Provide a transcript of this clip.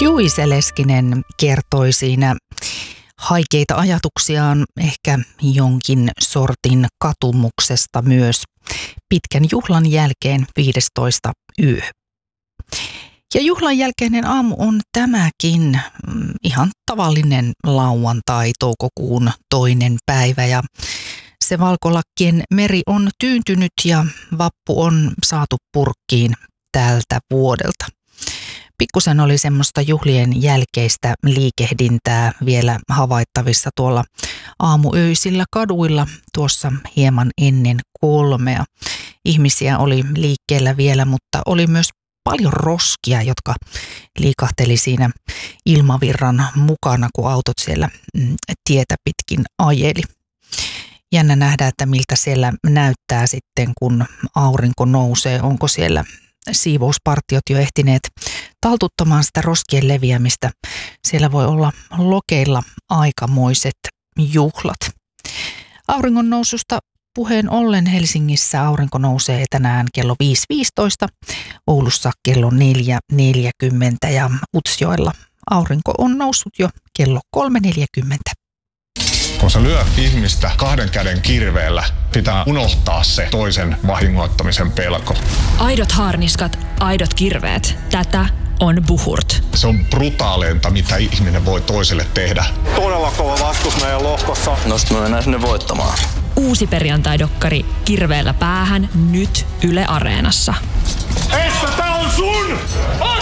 Juise Leskinen kertoi siinä haikeita ajatuksiaan, ehkä jonkin sortin katumuksesta myös pitkän juhlan jälkeen 15. yö. Ja juhlan jälkeinen aamu on tämäkin ihan tavallinen lauantai, toukokuun 2. päivä ja se valkolakkien meri on tyyntynyt ja vappu on saatu purkkiin tältä vuodelta. Pikkusen oli semmoista juhlien jälkeistä liikehdintää vielä havaittavissa tuolla aamuöisillä kaduilla tuossa hieman ennen 3. Ihmisiä oli liikkeellä vielä, mutta oli myös paljon roskia, jotka liikahteli siinä ilmavirran mukana, kun autot siellä tietä pitkin ajeli. Jännä nähdä, että miltä siellä näyttää sitten, kun aurinko nousee. Onko siellä siivouspartiot jo ehtineet taltuttamaan sitä roskien leviämistä? Siellä voi olla lokeilla aikamoiset juhlat. Auringon noususta puheen ollen Helsingissä aurinko nousee tänään kello 5.15, Oulussa kello 4.40 ja Utsjoella aurinko on noussut jo kello 3.40. Kun sä lyöt ihmistä 2 käden kirveellä, pitää unohtaa se toisen vahingoittamisen pelko. Aidot haarniskat, aidot kirveet. Tätä on Buhurt. Se on brutaaleinta, mitä ihminen voi toiselle tehdä. Todella kova vastus meidän lohkossa. Nosta me mennään sinne voittamaan. Uusi perjantai-dokkari Kirveellä päähän nyt Yle Areenassa. Essa, tää on sun!